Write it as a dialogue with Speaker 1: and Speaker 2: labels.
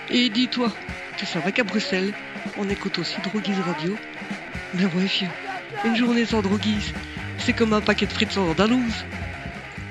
Speaker 1: Et dis-toi, tu savais qu'à Bruxelles, on écoute aussi Droguise Radio? Ben ouais, fieu. Une journée sans Droguise, c'est comme un paquet de frites sans andalouse.